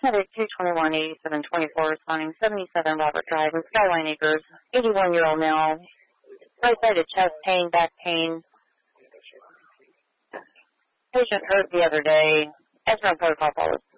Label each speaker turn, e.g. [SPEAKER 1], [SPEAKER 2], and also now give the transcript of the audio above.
[SPEAKER 1] Medic 221-8724 responding 77 Robert Drive in Skyline Acres. 81-year-old male. Right-sided chest pain, back pain. Patient hurt the other day. As protocol follows.